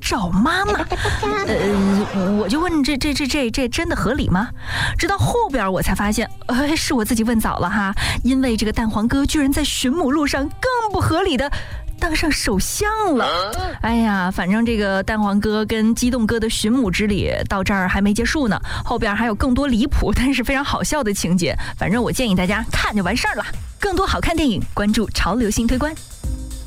找妈妈。我就问这真的合理吗？直到后边我才发现，是我自己问早了哈，因为这个蛋黄哥居然在寻母路上更不合理的当上首相了。哎呀，反正这个蛋黄哥跟激动哥的寻母之旅到这儿还没结束呢，后边还有更多离谱但是非常好笑的情节。反正我建议大家看就完事儿了。更多好看电影，关注潮流星推观。